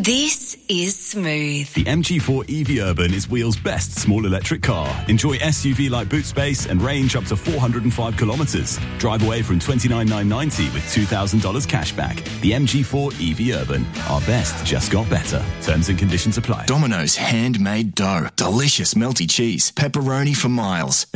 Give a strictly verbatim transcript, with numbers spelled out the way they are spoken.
This is Smooth. The M G four E V Urban is Wheel's best small electric car. Enjoy S U V-like boot space and range up to four hundred five kilometres. Drive away from twenty-nine thousand nine hundred ninety with two thousand dollars cash back. The M G four E V Urban. Our best just got better. Terms and conditions apply. Domino's handmade dough. Delicious melty cheese. Pepperoni for miles.